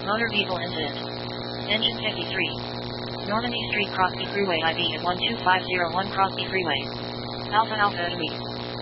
Motor vehicle incident. Engine 53. Normandy Street Crosby Freeway IV at 12501 Crosby Freeway. Alpha Alpha Edwy.